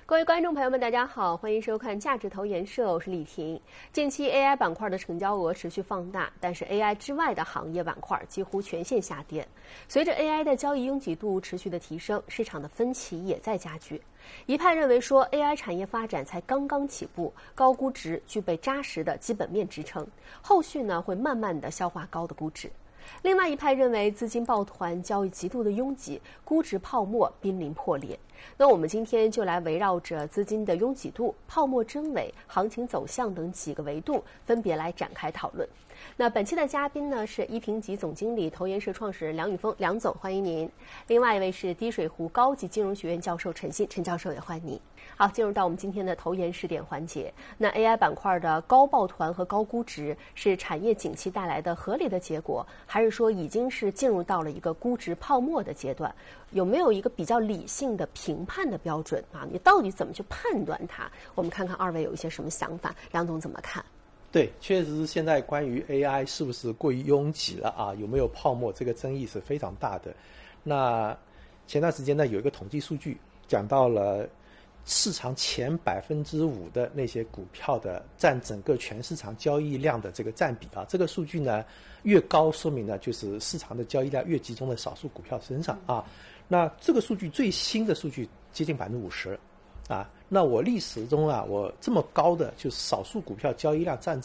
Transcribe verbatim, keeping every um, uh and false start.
各位观众朋友们，大家好，欢迎收看价值投研社，我是李婷。近期 A I 板块的成交额持续放大，但是 A I 之外的行业板块几乎全线下跌。随着 A I 的交易拥挤度持续的提升，市场的分歧也在加剧。一派认为说 A I 产业发展才刚刚起步，高估值具备扎实的基本面支撑，后续呢会慢慢的消化高的估值。另外一派认为资金抱团，交易极度的拥挤，估值泡沫濒临破裂。那我们今天就来围绕着资金的拥挤度、泡沫真伪、行情走向等几个维度，分别来展开讨论。那本期的嘉宾呢是一评级总经理、投研社创始人梁宇峰，梁总，欢迎您。另外一位是滴水湖高级金融学院教授陈鑫，陈教授也欢迎您。好，进入到我们今天的投研试点环节。那 A I 板块的高抱团和高估值是产业景气带来的合理的结果，还是说已经是进入到了一个估值泡沫的阶段？有没有一个比较理性的评判的标准啊？你到底怎么去判断它？我们看看二位有一些什么想法，梁总怎么看？ 对，确实是现在关于 A I 是不是过于拥挤了啊？有没有泡沫？这个争议是非常大的。那前段时间呢，有一个统计数据讲到了市场前百分之五的那些股票的占整个全市场交易量的这个占比啊，这个数据呢越高，说明呢就是市场的交易量越集中在少数股票身上啊。那这个数据最新的数据接近百分之五十。啊，那我历史中啊，我这么高的就是少数股票交易量占